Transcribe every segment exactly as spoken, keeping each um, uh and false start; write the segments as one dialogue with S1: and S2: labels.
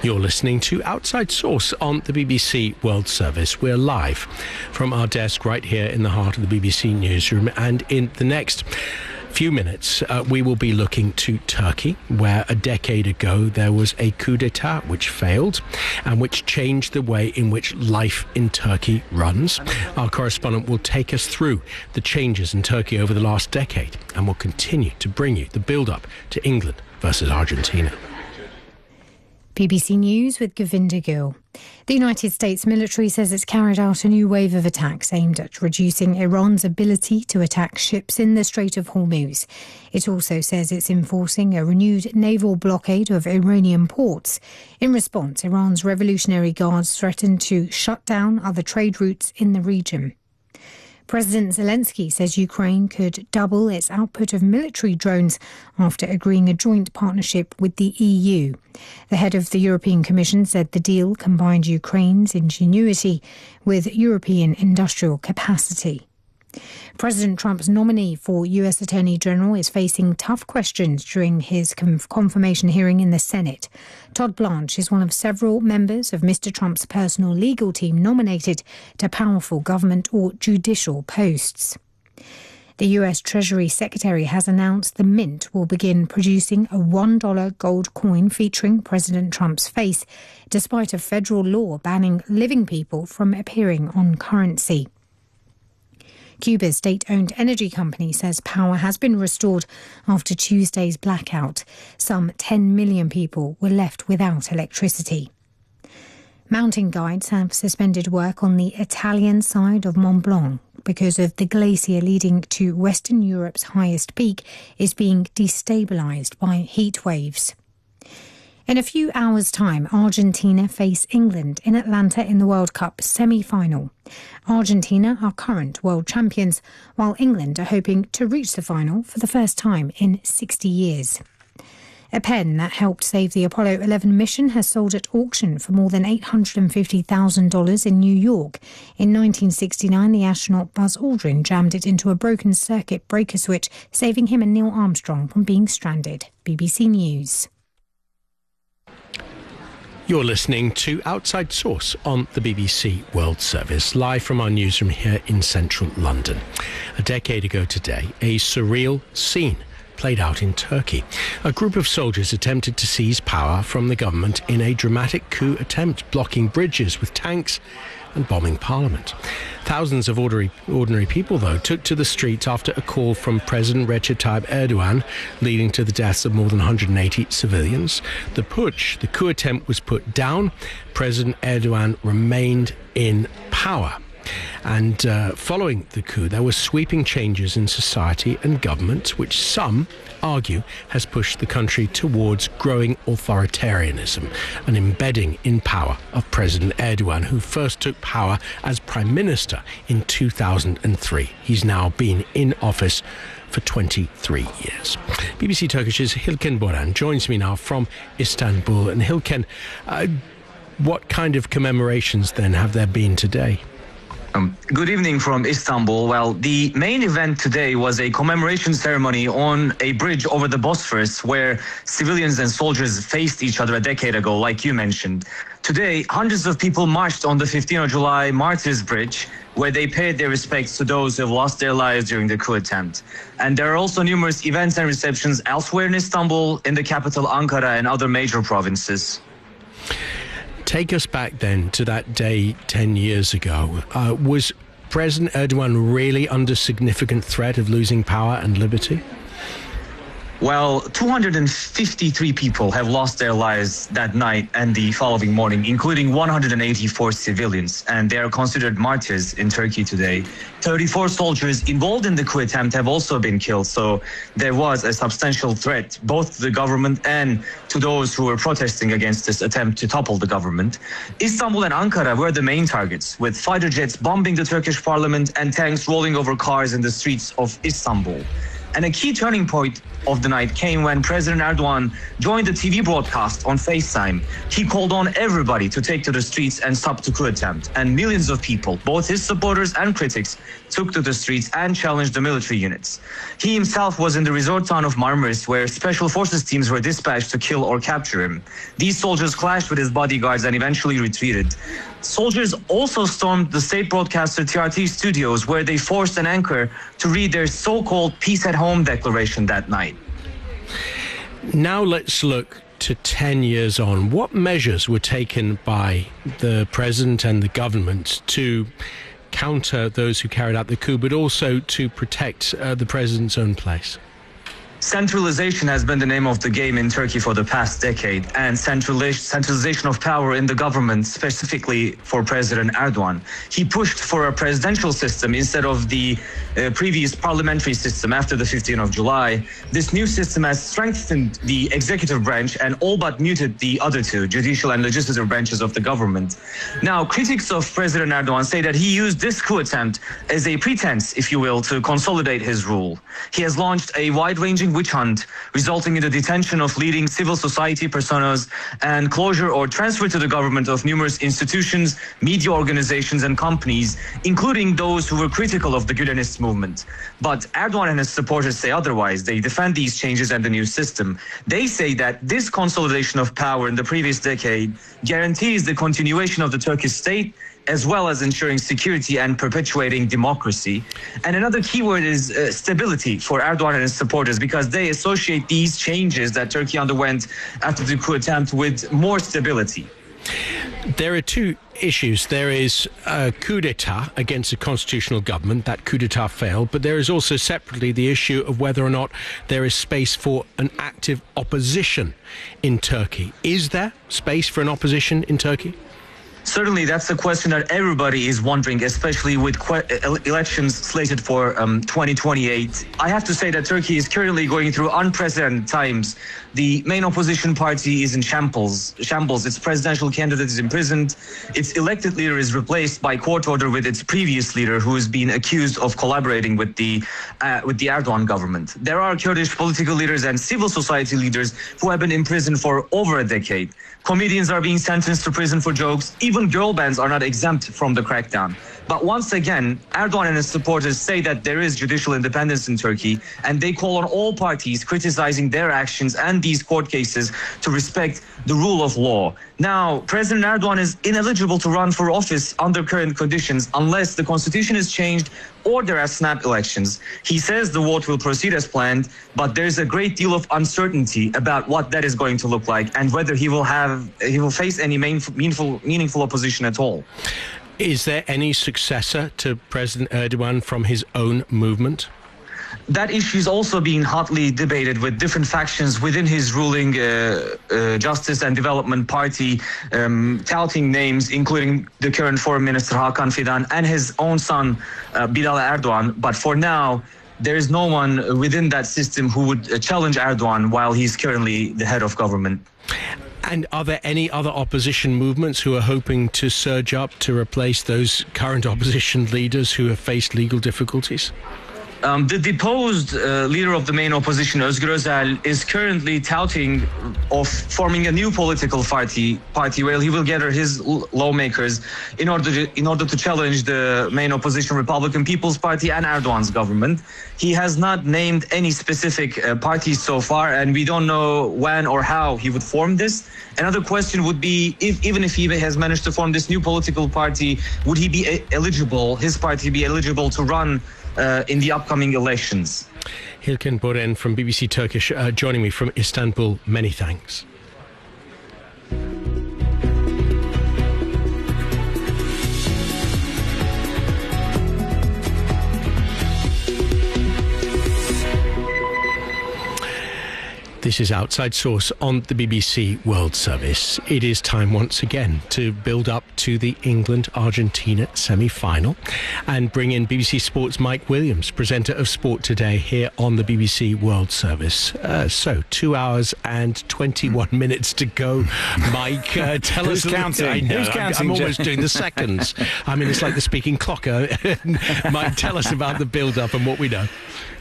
S1: You're listening to Outside Source on the B B C World Service. We're live from our desk right here in the heart of the B B C newsroom, and in the next few minutes uh, we will be looking to Turkey, where a decade ago there was a coup d'etat which failed and which changed the way in which life in Turkey runs. Our correspondent will take us through the changes in Turkey over the last decade and will continue to bring you the build-up to England versus Argentina.
S2: B B C News with Govinda Gill. The United States military says it's carried out a new wave of attacks aimed at reducing Iran's ability to attack ships in the Strait of Hormuz. It also says it's enforcing a renewed naval blockade of Iranian ports. In response, Iran's Revolutionary Guards threatened to shut down other trade routes in the region. President Zelensky says Ukraine could double its output of military drones after agreeing a joint partnership with the E U. The head of the European Commission said the deal combined Ukraine's ingenuity with European industrial capacity. President Trump's nominee for U S Attorney General is facing tough questions during his confirmation hearing in the Senate. Todd Blanche is one of several members of Mister Trump's personal legal team nominated to powerful government or judicial posts. The U S Treasury Secretary has announced the Mint will begin producing a one dollar gold coin featuring President Trump's face, despite a federal law banning living people from appearing on currency. Cuba's state-owned energy company says power has been restored after Tuesday's blackout. Some ten million people were left without electricity. Mountain guides have suspended work on the Italian side of Mont Blanc because of the glacier leading to Western Europe's highest peak is being destabilised by heat waves. In a few hours' time, Argentina face England in Atlanta in the World Cup semi-final. Argentina are current world champions, while England are hoping to reach the final for the first time in sixty years. A pen that helped save the Apollo eleven mission has sold at auction for more than eight hundred fifty thousand dollars in New York. In nineteen sixty-nine, the astronaut Buzz Aldrin jammed it into a broken circuit breaker switch, saving him and Neil Armstrong from being stranded. B B C News.
S1: You're listening to Outside Source on the B B C World Service, live from our newsroom here in central London. A decade ago today, a surreal scene played out in Turkey. A group of soldiers attempted to seize power from the government in a dramatic coup attempt, blocking bridges with tanks and bombing Parliament. Thousands of ordinary, ordinary people, though, took to the streets after a call from President Recep Tayyip Erdogan, leading to the deaths of more than one hundred eighty civilians. The putsch, the coup attempt, was put down. President Erdogan remained in power. And uh, following the coup, there were sweeping changes in society and government, which some argue has pushed the country towards growing authoritarianism, an embedding in power of President Erdogan, who first took power as Prime Minister in two thousand three. He's now been in office for twenty-three years. B B C Turkish's Hilken Boran joins me now from Istanbul. And Hilken, uh, what kind of commemorations then have there been today?
S3: Um, good evening from Istanbul. Well, the main event today was a commemoration ceremony on a bridge over the Bosphorus where civilians and soldiers faced each other a decade ago, like you mentioned. Today, hundreds of people marched on the fifteenth of July Martyrs Bridge, where they paid their respects to those who have lost their lives during the coup attempt. And there are also numerous events and receptions elsewhere in Istanbul, in the capital Ankara, and other major provinces.
S1: Take us back then to that day ten years ago. Uh, was President Erdogan really under significant threat of losing power and liberty?
S3: Well, two hundred fifty-three people have lost their lives that night and the following morning, including one hundred eighty-four civilians, and they are considered martyrs in Turkey today. thirty-four soldiers involved in the coup attempt have also been killed, so there was a substantial threat both to the government and to those who were protesting against this attempt to topple the government. Istanbul and Ankara were the main targets, with fighter jets bombing the Turkish parliament and tanks rolling over cars in the streets of Istanbul. And a key turning point of the night came when President Erdogan joined the T V broadcast on FaceTime. He called on everybody to take to the streets and stop the coup attempt. And millions of people, both his supporters and critics, took to the streets and challenged the military units. He himself was in the resort town of Marmaris, where special forces teams were dispatched to kill or capture him. These soldiers clashed with his bodyguards and eventually retreated. Soldiers also stormed the state broadcaster T R T studios, where they forced an anchor to read their so-called Peace at Home declaration that night.
S1: Now let's look to ten years on. What measures were taken by the president and the government to counter those who carried out the coup, but also to protect uh, the president's own place?
S3: Centralization has been the name of the game in Turkey for the past decade, and centralization of power in the government, specifically for President Erdogan. He pushed for a presidential system instead of the uh, previous parliamentary system after the fifteenth of July. This new system has strengthened the executive branch and all but muted the other two, judicial and legislative branches of the government. Now, critics of President Erdogan say that he used this coup attempt as a pretense, if you will, to consolidate his rule. He has launched a wide-ranging witch hunt, resulting in the detention of leading civil society personas and closure or transfer to the government of numerous institutions, media organizations and companies, including those who were critical of the Gülenist movement. But Erdogan and his supporters say otherwise. They defend these changes and the new system. They say that this consolidation of power in the previous decade guarantees the continuation of the Turkish state, as well as ensuring security and perpetuating democracy. And another keyword is uh, stability for Erdogan and his supporters, because they associate these changes that Turkey underwent after the coup attempt with more stability.
S1: There are two issues. There is a coup d'etat against a constitutional government. That coup d'etat failed. But there is also separately the issue of whether or not there is space for an active opposition in Turkey. Is there space for an opposition in Turkey?
S3: Certainly, that's a question that everybody is wondering, especially with que- elections slated for um, twenty twenty-eight. I have to say that Turkey is currently going through unprecedented times. The main opposition party is in shambles. Shambles. Its presidential candidate is imprisoned. Its elected leader is replaced by court order with its previous leader, who has been accused of collaborating with the uh, with the Erdogan government. There are Kurdish political leaders and civil society leaders who have been imprisoned for over a decade. Comedians are being sentenced to prison for jokes. Even girl bands are not exempt from the crackdown. But once again, Erdogan and his supporters say that there is judicial independence in Turkey, and they call on all parties criticizing their actions and these court cases to respect the rule of law. Now, President Erdogan is ineligible to run for office under current conditions unless the constitution is changed or there are snap elections. He says the vote will proceed as planned, but there's a great deal of uncertainty about what that is going to look like and whether he will have he will face any main, meaningful meaningful opposition at all.
S1: Is there any successor to President Erdogan from his own movement?
S3: That issue is also being hotly debated with different factions within his ruling uh, uh, Justice and Development Party, um, touting names, including the current Foreign Minister Hakan Fidan and his own son, uh, Bilal Erdogan. But for now, there is no one within that system who would challenge Erdogan while he's currently the head of government.
S1: And are there any other opposition movements who are hoping to surge up to replace those current opposition leaders who have faced legal difficulties?
S3: Um, the deposed uh, leader of the main opposition, Özgür Özel, is currently touting of forming a new political party, party where he will gather his lawmakers in order to, in order to challenge the main opposition Republican People's Party and Erdogan's government. He has not named any specific uh, parties so far, and we don't know when or how he would form this. Another question would be, if even if he has managed to form this new political party, would he be eligible, his party be eligible to run Uh, in the upcoming elections?
S1: Hilken Boren from B B C Turkish uh, joining me from Istanbul. Many thanks. This is Outside Source on the B B C World Service. It is time once again to build up to the England-Argentina semi-final and bring in B B C Sports' Mike Williams, presenter of Sport Today, here on the B B C World Service. Uh, so, two hours and twenty-one minutes to go. Mike, uh, tell
S4: Who's
S1: us...
S4: counting?
S1: I know,
S4: Who's
S1: I'm,
S4: counting,
S1: I'm almost
S4: Jeff?
S1: doing the seconds. I mean, it's like the speaking clock. Uh, Mike, tell us about the build-up and what we know.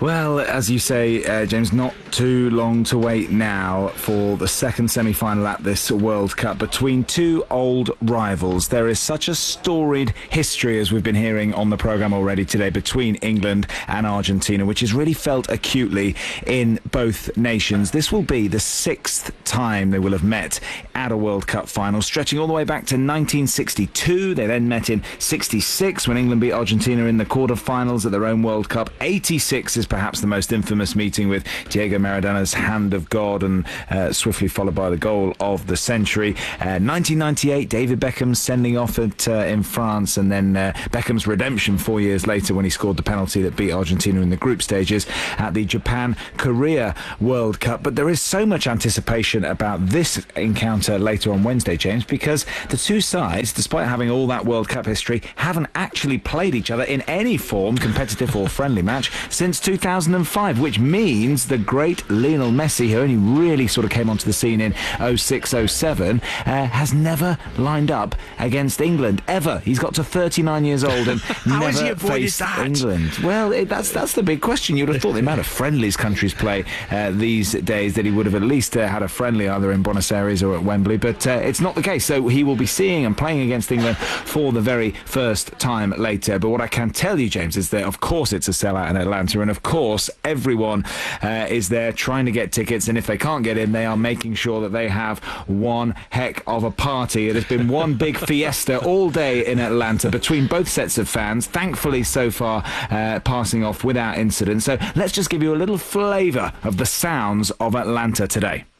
S4: Well, as you say, uh, James, not too long to wait now for the second semi-final at this World Cup between two old rivals. There is such a storied history, as we've been hearing on the programme already today, between England and Argentina, which is really felt acutely in both nations. This will be the sixth time they will have met at a World Cup final, stretching all the way back to nineteen sixty-two. They then met in sixty-six when England beat Argentina in the quarter-finals at their own World Cup. eighty-six is perhaps the most infamous meeting, with Diego Maradona's hand of God and uh, swiftly followed by the goal of the century. Uh, nineteen ninety-eight, David Beckham sending off at, uh, in France, and then uh, Beckham's redemption four years later when he scored the penalty that beat Argentina in the group stages at the Japan-Korea World Cup. But there is so much anticipation about this encounter later on Wednesday, James, because the two sides, despite having all that World Cup history, haven't actually played each other in any form, competitive or friendly match, since two thousand five, which means the great Lionel Messi, who only really sort of came onto the scene in oh six oh seven, uh, has never lined up against England, ever. He's got to thirty-nine years old and
S1: How has he
S4: never
S1: avoided
S4: faced
S1: that?
S4: England. Well, it, that's that's the big question. You'd have thought the amount of friendlies countries play uh, these days that he would have at least uh, had a friendly either in Buenos Aires or at Wembley, but uh, it's not the case. So he will be seeing and playing against England for the very first time later. But what I can tell you, James, is that of course it's a sellout in Atlanta, and of course everyone uh, is there trying to get tickets, and if they can't get in, they are making sure that they have one heck of a party. It has been one big fiesta all day in Atlanta between both sets of fans, thankfully so far uh, passing off without incident. So let's just give you a little flavour of the sounds of Atlanta today.